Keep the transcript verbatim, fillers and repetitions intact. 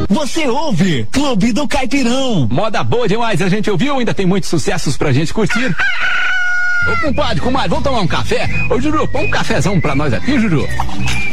Você ouve Clube do Caipirão. Moda boa demais, a gente ouviu, ainda tem muitos sucessos pra gente curtir. Ô, compadre, comadre, vamos tomar um café? Ô, Juru, põe um cafezão pra nós aqui, Juru.